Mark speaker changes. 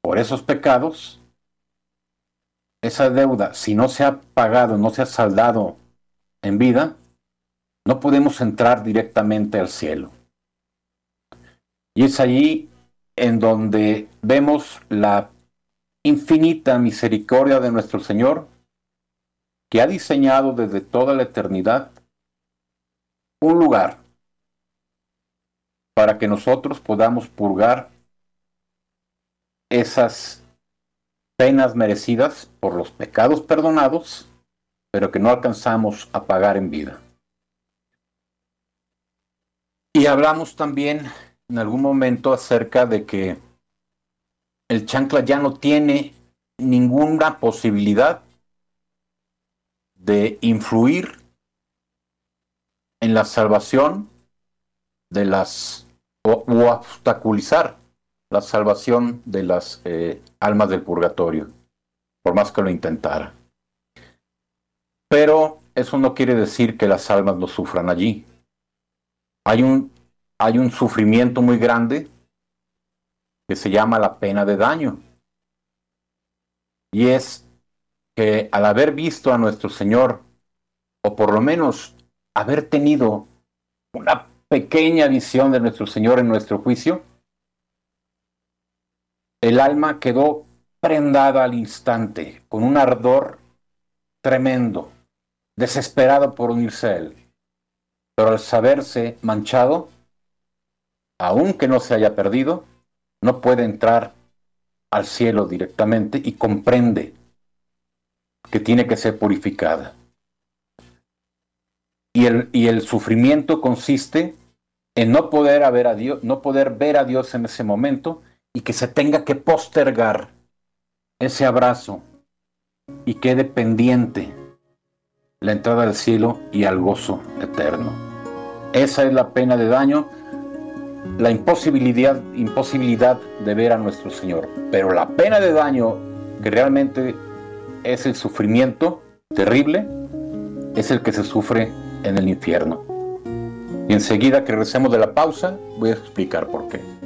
Speaker 1: por esos pecados, esa deuda, si no se ha pagado, no se ha saldado en vida, no podemos entrar directamente al cielo. Y es allí en donde vemos la infinita misericordia de nuestro Señor, que ha diseñado desde toda la eternidad un lugar para que nosotros podamos purgar esas penas merecidas por los pecados perdonados, pero que no alcanzamos a pagar en vida. Y hablamos también en algún momento acerca de que el chancla ya no tiene ninguna posibilidad de influir en la salvación de las o obstaculizar la salvación de las almas del purgatorio, por más que lo intentara. Pero eso no quiere decir que las almas no sufran allí. Hay un sufrimiento muy grande que se llama la pena de daño. Y es que al haber visto a nuestro Señor, o por lo menos haber tenido una pequeña visión de nuestro Señor en nuestro juicio, el alma quedó prendada al instante, con un ardor tremendo, desesperado por unirse a Él. Pero al saberse manchado, aunque no se haya perdido, no puede entrar al cielo directamente y comprende que tiene que ser purificada. Y el sufrimiento consiste en no poder ver a Dios, no poder ver a Dios en ese momento, y que se tenga que postergar ese abrazo y quede pendiente la entrada al cielo y al gozo eterno. Esa es la pena de daño, la imposibilidad de ver a nuestro Señor. Pero la pena de daño, que realmente es el sufrimiento terrible, es el que se sufre en el infierno. Y enseguida que regresemos de la pausa, voy a explicar por qué.